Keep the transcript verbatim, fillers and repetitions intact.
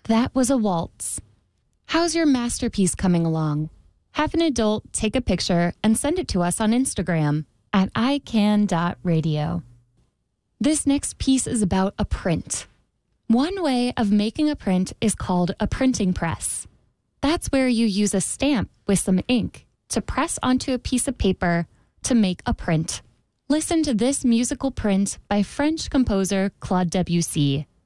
That was a waltz. How's your masterpiece coming along? Have an adult take a picture and send it to us on Instagram at i can dot radio. This next piece is about a print. One way of making a print is called a printing press. That's where you use a stamp with some ink to press onto a piece of paper to make a print. Listen to this musical print by French composer Claude Debussy.